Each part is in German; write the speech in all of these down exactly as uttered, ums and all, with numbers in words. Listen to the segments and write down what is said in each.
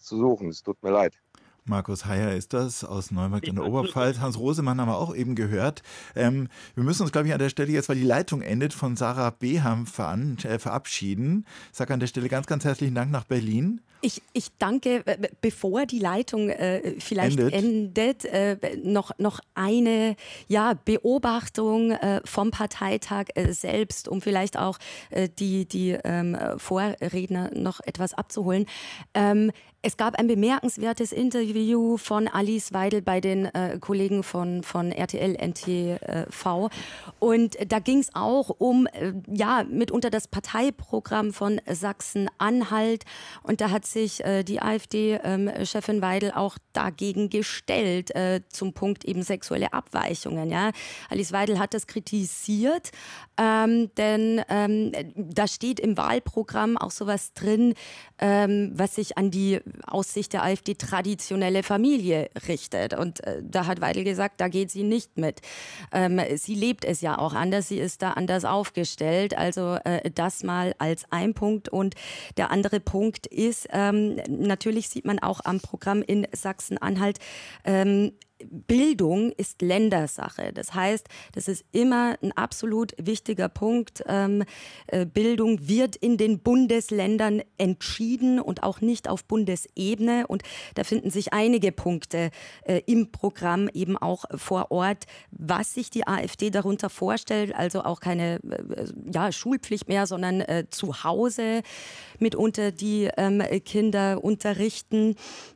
zu suchen. Es tut mir leid. Markus Heyer ist das aus Neumarkt in der Oberpfalz. Hans Rosemann haben wir auch eben gehört. Ähm, wir müssen uns, glaube ich, an der Stelle jetzt, weil die Leitung endet, von Sarah Beham veran, äh, verabschieden. Ich sage an der Stelle ganz, ganz herzlichen Dank nach Berlin. Ich, ich danke, bevor die Leitung äh, vielleicht Endet, endet, äh, noch, noch eine ja, Beobachtung äh, vom Parteitag äh, selbst, um vielleicht auch äh, die, die ähm, Vorredner noch etwas abzuholen. Ähm, Es gab ein bemerkenswertes Interview von Alice Weidel bei den äh, Kollegen von, von R T L N T V. Und da ging es auch um, äh, ja, mitunter das Parteiprogramm von Sachsen-Anhalt. Und da hat sich äh, die AfD-Chefin ähm, Weidel auch dagegen gestellt, äh, zum Punkt eben sexuelle Abweichungen. Ja. Alice Weidel hat das kritisiert, ähm, denn ähm, da steht im Wahlprogramm auch sowas drin, ähm, was sich an die aus Sicht der AfD traditionelle Familie richtet. Und äh, da hat Weidel gesagt, da geht sie nicht mit. Ähm, sie lebt es ja auch anders, sie ist da anders aufgestellt. Also äh, das mal als ein Punkt. Und der andere Punkt ist, ähm, natürlich sieht man auch am Programm in Sachsen-Anhalt, ähm, Bildung ist Ländersache. Das heißt, das ist immer ein absolut wichtiger Punkt. Ähm, äh, Bildung wird in den Bundesländern entschieden und auch nicht auf Bundesebene. Und da finden sich einige Punkte äh, im Programm eben auch vor Ort, was sich die AfD darunter vorstellt. Also auch keine äh, ja, Schulpflicht mehr, sondern äh, zu Hause mitunter die ähm, Kinder unterrichten.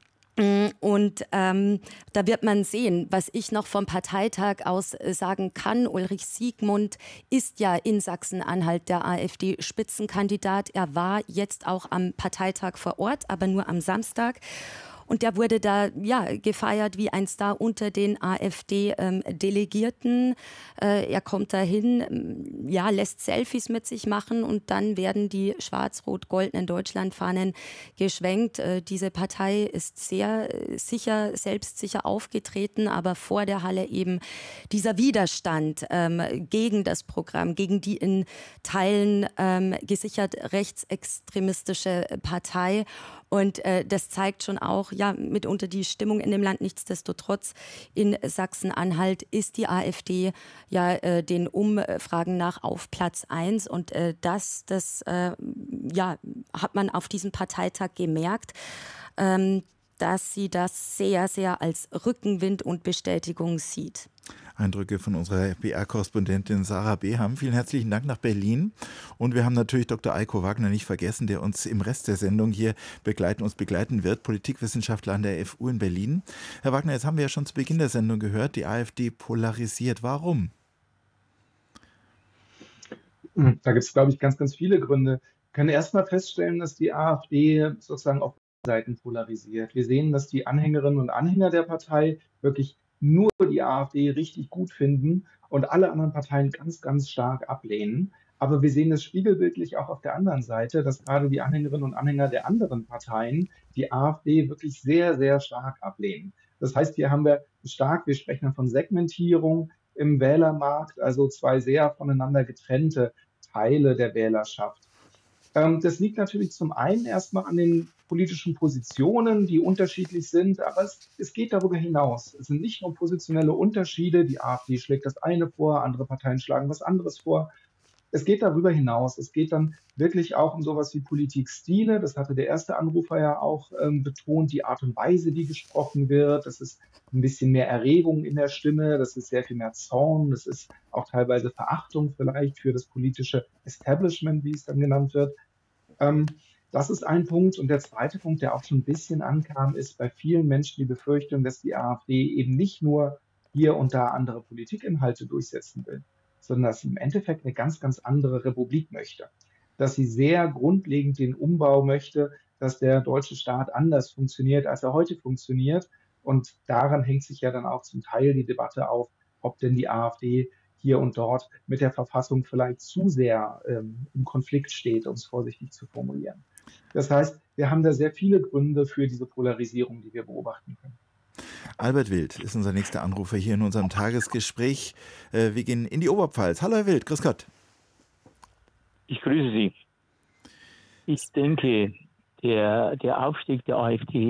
Und ähm, da wird man sehen, was ich noch vom Parteitag aus sagen kann. Ulrich Siegmund ist ja in Sachsen-Anhalt der AfD-Spitzenkandidat. Er war jetzt auch am Parteitag vor Ort, aber nur am Samstag. Und der wurde da ja, gefeiert wie ein Star unter den AfD-Delegierten. Äh, er kommt dahin, ja, lässt Selfies mit sich machen und dann werden die schwarz-rot-goldenen Deutschlandfahnen geschwenkt. Äh, diese Partei ist sehr sicher, selbstsicher aufgetreten, aber vor der Halle eben dieser Widerstand ähm, gegen das Programm, gegen die in Teilen ähm, gesichert rechtsextremistische Partei. Und äh, das zeigt schon auch, ja, mitunter die Stimmung in dem Land. Nichtsdestotrotz in Sachsen-Anhalt ist die AfD ja äh, den Umfragen nach auf Platz eins. Und äh, das, das äh, ja, hat man auf diesem Parteitag gemerkt, ähm, dass sie das sehr, sehr als Rückenwind und Bestätigung sieht. Eindrücke von unserer B R-Korrespondentin Sarah Beham. Vielen herzlichen Dank nach Berlin. Und wir haben natürlich Doktor Eiko Wagner nicht vergessen, der uns im Rest der Sendung hier begleiten, uns begleiten wird, Politikwissenschaftler an der F U in Berlin. Herr Wagner, jetzt haben wir ja schon zu Beginn der Sendung gehört, die AfD polarisiert. Warum? Da gibt es, glaube ich, ganz, ganz viele Gründe. Wir können erstmal feststellen, dass die AfD sozusagen auf Seiten polarisiert. Wir sehen, dass die Anhängerinnen und Anhänger der Partei wirklich nur die AfD richtig gut finden und alle anderen Parteien ganz, ganz stark ablehnen. Aber wir sehen das spiegelbildlich auch auf der anderen Seite, dass gerade die Anhängerinnen und Anhänger der anderen Parteien die AfD wirklich sehr, sehr stark ablehnen. Das heißt, hier haben wir stark, wir sprechen dann von Segmentierung im Wählermarkt, also zwei sehr voneinander getrennte Teile der Wählerschaft. Ähm, das liegt natürlich zum einen erstmal an den politischen Positionen, die unterschiedlich sind, aber es, es geht darüber hinaus. Es sind nicht nur positionelle Unterschiede, die AfD schlägt das eine vor, andere Parteien schlagen was anderes vor. Es geht darüber hinaus. Es geht dann wirklich auch um sowas wie Politikstile. Das hatte der erste Anrufer ja auch ähm, betont, die Art und Weise, wie gesprochen wird. Das ist ein bisschen mehr Erregung in der Stimme, das ist sehr viel mehr Zorn, das ist auch teilweise Verachtung vielleicht für das politische Establishment, wie es dann genannt wird. Ähm, Das ist ein Punkt. Und der zweite Punkt, der auch schon ein bisschen ankam, ist bei vielen Menschen die Befürchtung, dass die AfD eben nicht nur hier und da andere Politikinhalte durchsetzen will, sondern dass sie im Endeffekt eine ganz, ganz andere Republik möchte. Dass sie sehr grundlegend den Umbau möchte, dass der deutsche Staat anders funktioniert, als er heute funktioniert. Und daran hängt sich ja dann auch zum Teil die Debatte auf, ob denn die AfD hier und dort mit der Verfassung vielleicht zu sehr ähm, im Konflikt steht, um es vorsichtig zu formulieren. Das heißt, wir haben da sehr viele Gründe für diese Polarisierung, die wir beobachten können. Albert Wild ist unser nächster Anrufer hier in unserem Tagesgespräch. Wir gehen in die Oberpfalz. Hallo Herr Wild, grüß Gott. Ich grüße Sie. Ich denke, der, der Aufstieg der AfD